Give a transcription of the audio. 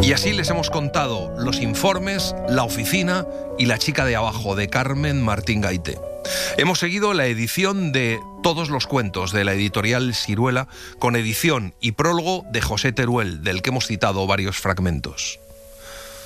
Y así les hemos contado Los informes, La oficina y La chica de abajo, de Carmen Martín Gaite. Hemos seguido la edición de Todos los cuentos de la editorial Siruela, con edición y prólogo de José Teruel, del que hemos citado varios fragmentos.